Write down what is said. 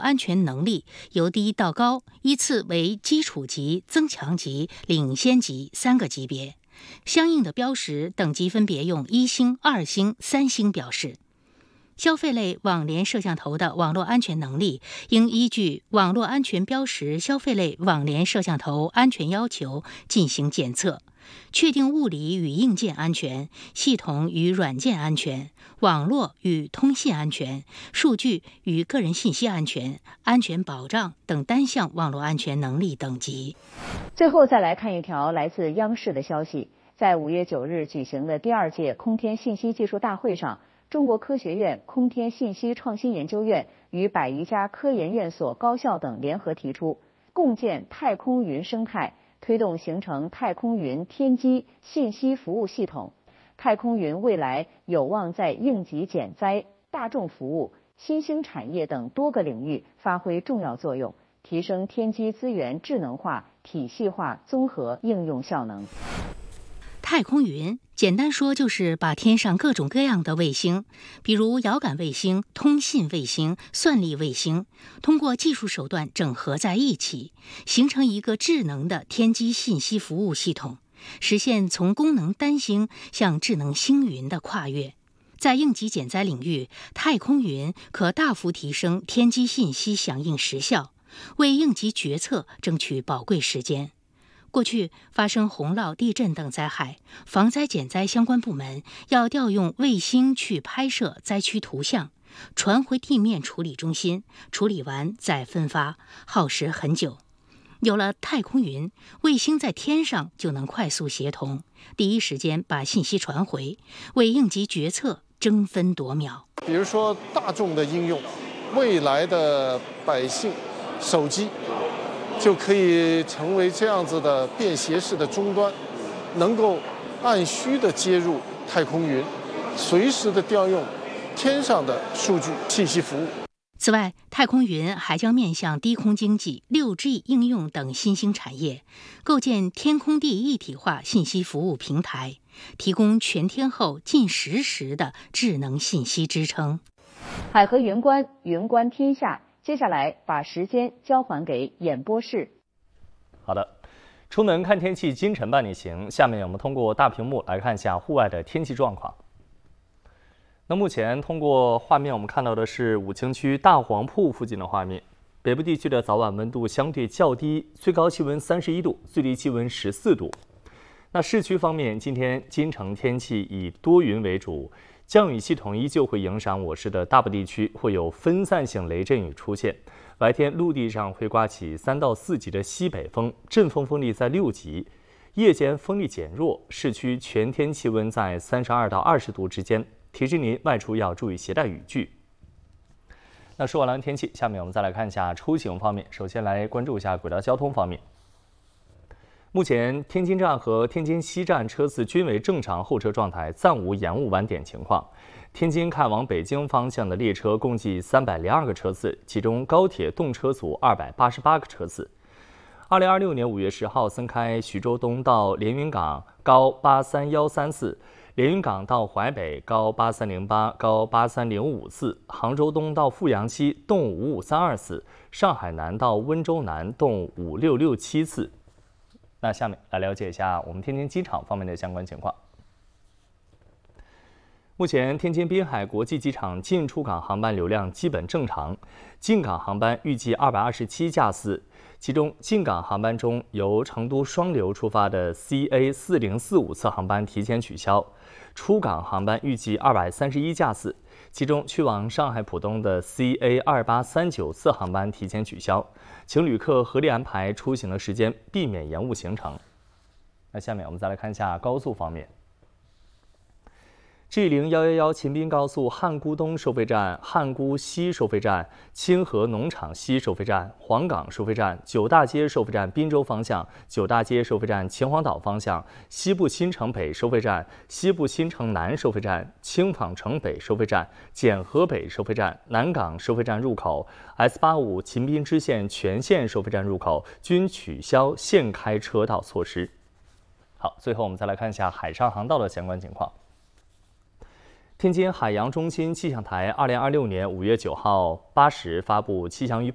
安全能力由低到高依次为基础级、增强级、领先级3个级别，相应的标识等级分别用1星、2星、3星表示。消费类网联摄像头的网络安全能力应依据网络安全标识消费类网联摄像头安全要求进行检测，确定物理与硬件安全、系统与软件安全、网络与通信安全、数据与个人信息安全、安全保障等单项网络安全能力等级。 最后再来看一条来自央视的消息，在5月9日举行的第2届空天信息技术大会上，中国科学院空天信息创新研究院与100余家科研院所、高校等联合提出，共建太空云生态，推动形成太空云天基信息服务系统。太空云未来有望在应急减灾、大众服务、新兴产业等多个领域发挥重要作用，提升天基资源智能化、体系化、综合应用效能。 太空云简单说就是把天上各种各样的卫星，比如遥感卫星、通信卫星、算力卫星，通过技术手段整合在一起，形成一个智能的天基信息服务系统，实现从功能单星向智能星云的跨越。在应急减灾领域，太空云可大幅提升天基信息响应时效，为应急决策争取宝贵时间。过去发生洪涝、地震等灾害，防灾减灾相关部门要调用卫星去拍摄灾区图像，传回地面处理中心，处理完再分发，耗时很久。有了太空云，卫星在天上就能快速协同，第一时间把信息传回，为应急决策争分夺秒。 比如说大众的应用，未来的百姓手机就可以成为这样子的便携式的终端，能够按需的接入太空云，随时的调用天上的数据信息服务。 此外，太空云还将面向低空经济、6G 应用等新兴产业，构建天空地一体化信息服务平台，提供全天候、近实时的智能信息支撑。 海河云观，云观天下。接下来把时间交还给演播室。 好的，出门看天气，京城伴你行。下面我们通过大屏幕来看一下户外的天气状况。那目前通过画面我们看到的是武清区大黄铺附近的画面。北部地区的早晚温度相对较低，最高气温31度，最低气温14度。那市区方面，今天京城天气以多云为主。降雨系统依旧会影响我市的大部地区，会有分散性雷阵雨出现。白天陆地上会刮起3到4级的西北风，阵风风力在6级。夜间风力减弱，市区全天气温在32到20度之间。提示您外出要注意携带雨具。那说完了天气，下面我们再来看一下出行方面。首先来关注一下轨道交通方面。目前，天津站和天津西站车次均为正常候车状态，暂无延误晚点情况。天津开往北京方向的列车共计302个车次，其中高铁动车组288个车次。2026年5月10号增开徐州东到连云港高83134，连云港到淮北高8308、高83054，杭州东到富阳西动55324，上海南到温州南动5667次。那下面来了解一下我们天津机场方面的相关情况。目前，天津滨海国际机场进出港航班流量基本正常，进港航班预计227架次，其中进港航班中由成都双流出发的 CA4045 次航班提前取消，出港航班预计231架次，其中去往上海浦东的 CA2839 次航班提前取消，请旅客合理安排出行的时间，避免延误行程。那下面我们再来看一下高速方面。G0111 秦滨高速汉沽东收费站、汉沽西收费站、清河农场西收费站、黄岗收费站、九大街收费站滨州方向、九大街收费站秦皇岛方向、西部新城北收费站、西部新城南收费站、青坊城北收费站、简河北收费站、南港收费站入口、S85 秦滨支线全线收费站入口均取消限开车道措施。好，最后我们再来看一下海上航道的相关情况。天津海洋中心气象台2026年5月9号8时发布气象预报。